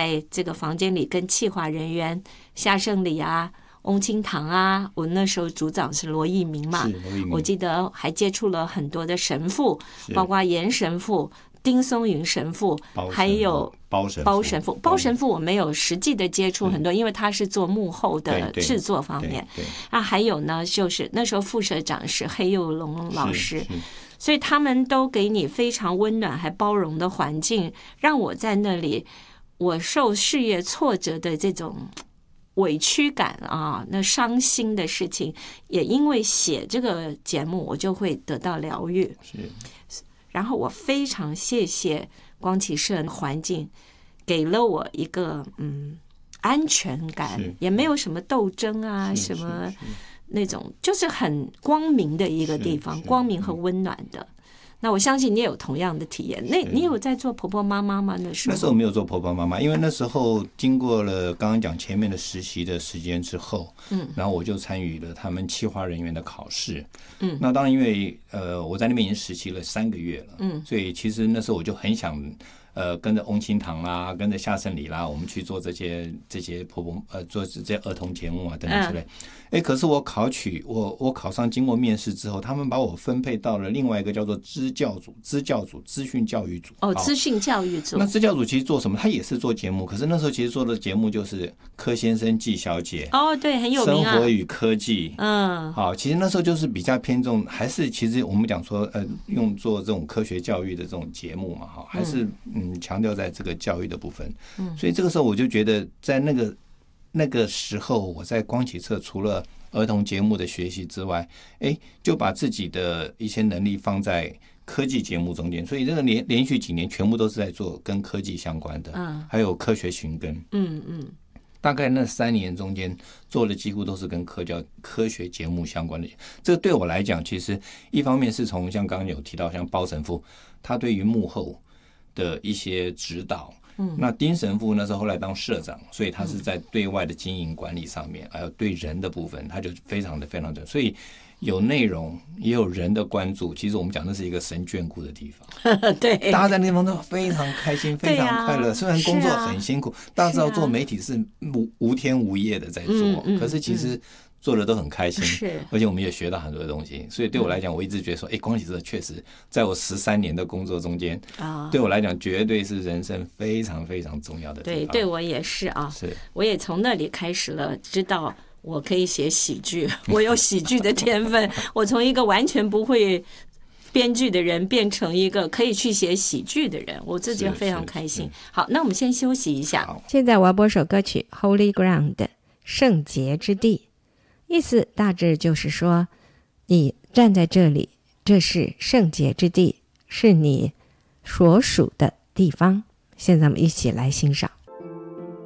在这个房间里跟企划人员夏胜礼啊、翁清堂啊，我那时候组长是罗义明嘛，我记得还接触了很多的神父，包括严神父、丁松云神父，还有包神父。包神父我没有实际的接触很多，因为他是做幕后的制作方面。还有呢，就是那时候副社长是黑幼龙老师，所以他们都给你非常温暖还包容的环境，让我在那里，我受事业挫折的这种委屈感啊，那伤心的事情，也因为写这个节目，我就会得到疗愈。然后我非常谢谢光启社的环境，给了我一个安全感，也没有什么斗争啊，什么那种，就是很光明的一个地方，光明和温暖的。那我相信你也有同样的体验。你有在做婆婆妈妈吗？那时候没有做婆婆妈妈，因为那时候经过了刚刚讲前面的实习的时间之后，然后我就参与了他们企划人员的考试。那当然因为我在那边已经实习了3个月了，所以其实那时候我就很想跟着翁清堂啦，跟着夏胜礼啦，我们去做这些婆婆做这些儿童节目啊等等之类。可是我考上，经过面试之后，他们把我分配到了另外一个叫做资教组、资讯教育组。 资讯教育组。 那资教组其实做什么？他也是做节目，可是那时候其实做的节目就是柯先生、纪小姐。 对，很有名啊。 生活与科技。好，其实那时候就是比较偏重，还是其实我们讲说用做这种科学教育的这种节目嘛，还是强调在这个教育的部分。所以这个时候我就觉得在那个时候，我在光启社除了儿童节目的学习之外，就把自己的一些能力放在科技节目中间，所以这个连续几年全部都是在做跟科技相关的，还有科学寻根。大概那3年中间做的几乎都是跟科学节目相关的。这个对我来讲，其实一方面是从像刚刚有提到像包神父，他对于幕后的一些指导。那丁神父那时候后来当社长，所以他是在对外的经营管理上面，还有对人的部分，他就非常准。所以有内容也有人的关注，其实我们讲的是一个神眷顾的地方。 对， 大家在那地方都非常开心，非常快乐。虽然工作很辛苦，大家知道做媒体是无天无夜的在做，可是其实做的都很开心，而且我们也学到很多的东西。所以对我来讲，我一直觉得说，光启社确实在我13年的工作中间，对我来讲绝对是人生非常非常重要的地方。 对我也是啊，我也从那里开始了知道我可以写喜剧，我有喜剧的天分。我从一个完全不会编剧的人变成一个可以去写喜剧的人，我自己非常开心。好，那我们先休息一下。现在我要播首歌曲 Holy Ground 圣洁之地，意思大致就是说，你站在这里，这是圣洁之地，是你所属的地方。现在我们一起来欣赏。